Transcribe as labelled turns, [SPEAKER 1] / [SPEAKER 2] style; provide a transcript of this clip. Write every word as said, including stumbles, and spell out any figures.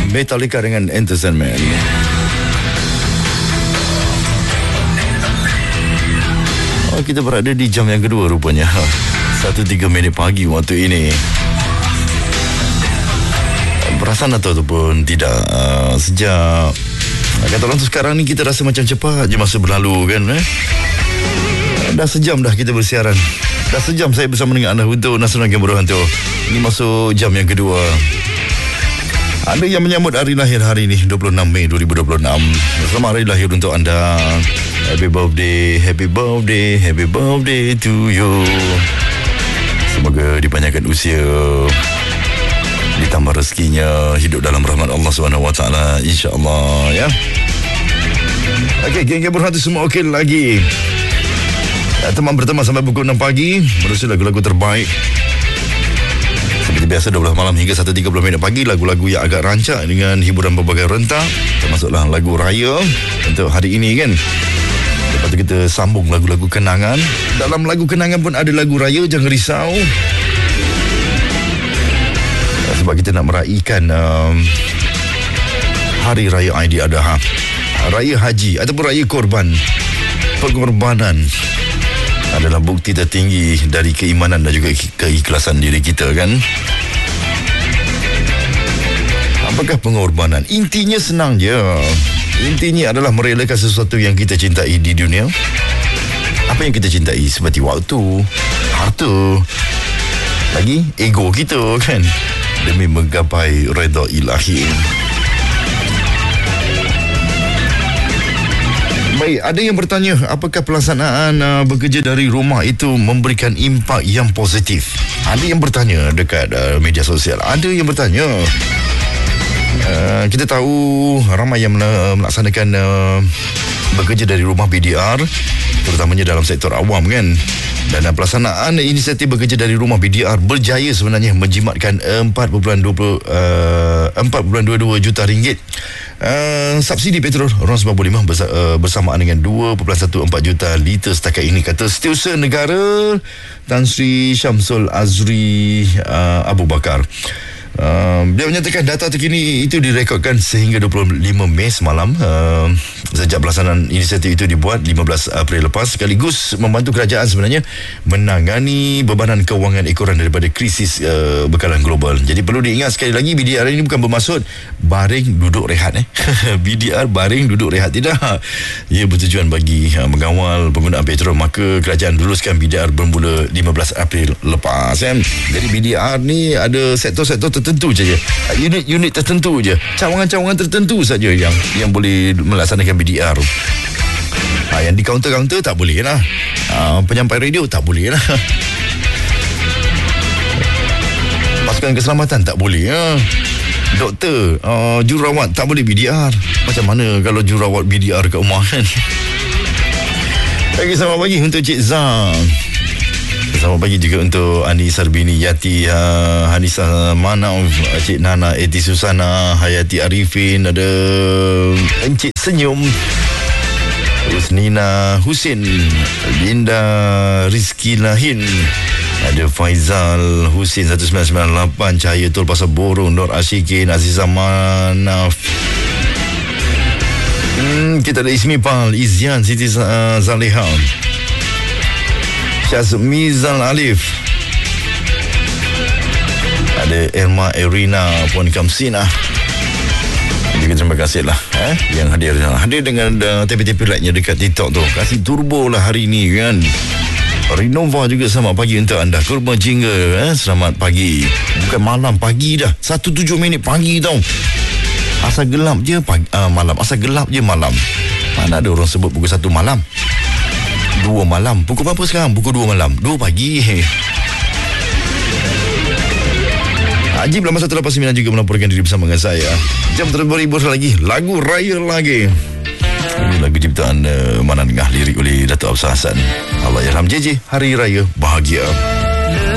[SPEAKER 1] Metallica dengan Entertainment. Oh, kita berada di jam yang kedua rupanya. Satu tiga minit pagi waktu ini. Perasan atau ataupun tidak, uh, sejak kata orang tu sekarang ni kita rasa macam cepat je masa berlalu kan, eh? Dah sejam dah kita bersiaran. Dah sejam saya bersama dengan anda untuk Nasional Game Berhantu. Ini masuk jam yang kedua. Anda yang menyambut hari lahir hari ini dua puluh enam Mei dua ribu dua puluh enam. Selamat hari lahir untuk anda. Happy birthday, happy birthday, happy birthday to you. Semoga dipanjangkan usia, ditambah rezekinya, hidup dalam rahmat Allah Subhanahu Wa Taala, insya-Allah, ya. Okey, geng-geng berhati semua okey lagi. Ya, teman berteman sampai pukul enam pagi, berusia lagu-lagu terbaik. Seperti biasa dua belas malam hingga satu tiga puluh minit pagi, lagu-lagu yang agak rancak dengan hiburan berbagai rentak, termasuklah lagu raya untuk hari ini kan. Lepas tu kita sambung lagu-lagu kenangan. Dalam lagu kenangan pun ada lagu raya, jangan risau. Sebab kita nak meraihkan um, Hari Raya Aidiladha, Raya Haji ataupun Raya Korban. Pengorbanan adalah bukti tertinggi dari keimanan dan juga keikhlasan diri kita kan. Apakah pengorbanan? Intinya senang je. Intinya adalah merelakan sesuatu yang kita cintai di dunia. Apa yang kita cintai? Seperti waktu, harta, lagi ego kita kan, demi menggapai redha ilahi. Baik, ada yang bertanya, apakah pelaksanaan uh, bekerja dari rumah itu memberikan impak yang positif? Ada yang bertanya dekat uh, media sosial. Ada yang bertanya. Uh, kita tahu ramai yang melaksanakan uh, bekerja dari rumah B D R, terutamanya dalam sektor awam kan. Dan uh, pelaksanaan inisiatif bekerja dari rumah B D R berjaya sebenarnya menjimatkan empat perpuluhan dua dua juta ringgit uh, subsidi petrol ron sembilan puluh lima bersa- uh, bersamaan dengan dua perpuluhan empat belas juta liter setakat ini, kata Setiausaha Negara Tan Sri Syamsul Azri uh, Abu Bakar. Uh, dia menyatakan data terkini itu direkodkan sehingga dua puluh lima Mei semalam, uh, sejak pelaksanaan inisiatif itu dibuat lima belas April lepas, sekaligus membantu kerajaan sebenarnya menangani bebanan kewangan ekoran daripada krisis uh, bekalan global. Jadi perlu diingat sekali lagi, B D R ini bukan bermaksud baring duduk rehat, eh. B D R baring duduk rehat, tidak. Ia bertujuan bagi uh, mengawal penggunaan petrol. Maka kerajaan luluskan B D R bermula lima belas April lepas, eh. Jadi B D R ni ada sektor-sektor tertentu tertentu saja, unit-unit tertentu je, cawangan-cawangan tertentu saja yang yang boleh melaksanakan B D R. Ha, yang di kaunter-kaunter tak boleh lah, ha, penyampai radio tak boleh lah, pasukan keselamatan tak boleh lah, doktor, uh, jururawat tak boleh B D R. Macam mana kalau jururawat B D R kat rumah kan? Okey, selamat pagi untuk Cik Zah. Selamat pagi juga untuk Ani Sarbini Yati, uh, Hanisa Manauf, Cik Nana Eti Susana, Hayati Arifin, ada Encik Senyum, Usnina Husin, Linda Rizki Lahin, ada Faizal Husin satu sembilan sembilan lapan, Cahaya Tol Pasar Borong, Nur Ashikin, Azizah Manaf. Hmm, kita ada Ismi Pal, Izzian Siti uh, Zaleha, Syazmizal Alif, ada Irma Erina, Puan Kamsina. Juga terima kasih lah, eh, yang hadir hadir dengan uh, tepi-tepi lightnya dekat TikTok tu. Kasih turbo lah hari ni kan. Renova juga selamat pagi untuk anda. Kurma Jingga, eh, selamat pagi. Bukan malam, pagi dah. Satu tujuh minit pagi tau. Asal gelap je pagi, uh, malam. Asal gelap je malam. Mana ada orang sebut pukul satu malam, dua malam. Pukul berapa sekarang? Pukul dua malam, dua pagi. Haji Belama satu lapan sembilan juga melaporkan diri bersama dengan saya. Jam terus berhibur lagi, lagu raya lagi. Ini lagu ciptaan uh, Mana Dengah, lirik oleh Dato' Absar Hassan. Allah Yarham J J, Hari Raya Bahagia.